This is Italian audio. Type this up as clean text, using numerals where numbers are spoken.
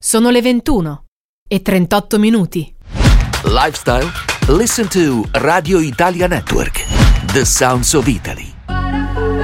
Sono le 21:38. Lifestyle? Listen to Radio Italia Network. The Sounds of Italy.